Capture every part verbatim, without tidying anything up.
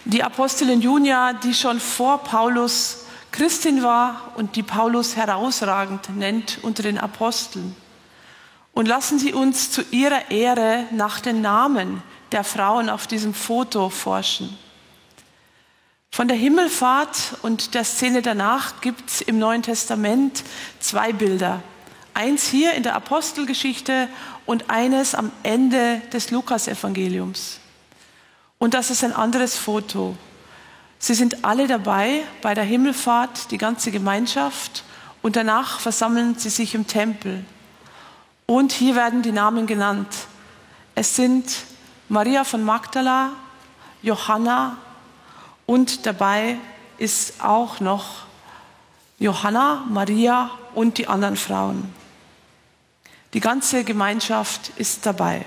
Die Apostelin Junia, die schon vor Paulus Christin war und die Paulus herausragend nennt unter den Aposteln. Und lassen Sie uns zu ihrer Ehre nach den Namen der Frauen auf diesem Foto forschen. Von der Himmelfahrt und der Szene danach gibt es im Neuen Testament zwei Bilder. Eins hier in der Apostelgeschichte und eines am Ende des Lukasevangeliums. Und das ist ein anderes Foto. Sie sind alle dabei bei der Himmelfahrt, die ganze Gemeinschaft, und danach versammeln sie sich im Tempel. Und hier werden die Namen genannt. Es sind Maria von Magdala, Johanna, und dabei ist auch noch Johanna, Maria und die anderen Frauen. Die ganze Gemeinschaft ist dabei.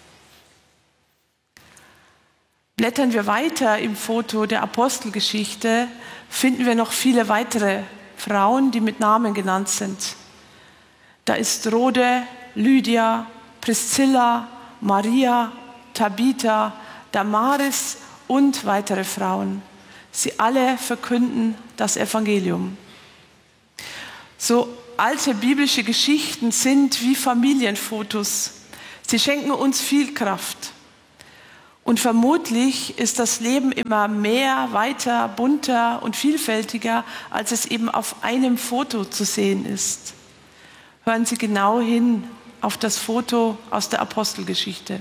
Blättern wir weiter im Foto der Apostelgeschichte, finden wir noch viele weitere Frauen, die mit Namen genannt sind. Da ist Rhode, Lydia, Priscilla, Maria, Tabitha, Damaris und weitere Frauen. Sie alle verkünden das Evangelium. So alte biblische Geschichten sind wie Familienfotos. Sie schenken uns viel Kraft. Und vermutlich ist das Leben immer mehr, weiter, bunter und vielfältiger, als es eben auf einem Foto zu sehen ist. Hören Sie genau hin auf das Foto aus der Apostelgeschichte.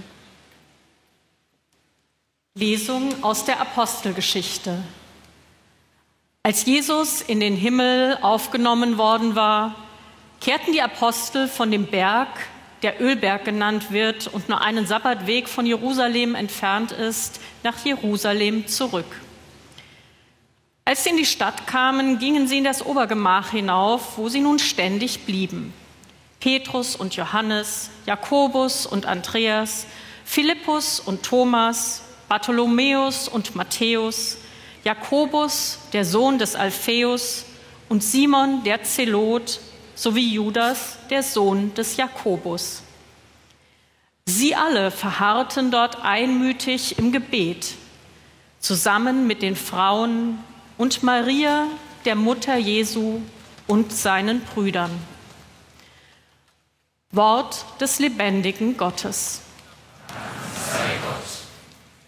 Lesung aus der Apostelgeschichte. Als Jesus in den Himmel aufgenommen worden war, kehrten die Apostel von dem Berg, der Ölberg genannt wird und nur einen Sabbatweg von Jerusalem entfernt ist, nach Jerusalem zurück. Als sie in die Stadt kamen, gingen sie in das Obergemach hinauf, wo sie nun ständig blieben. Petrus und Johannes, Jakobus und Andreas, Philippus und Thomas, Bartholomäus und Matthäus, Jakobus, der Sohn des Alpheus, und Simon, der Zelot, sowie Judas, der Sohn des Jakobus. Sie alle verharrten dort einmütig im Gebet, zusammen mit den Frauen und Maria, der Mutter Jesu, und seinen Brüdern. Wort des lebendigen Gottes.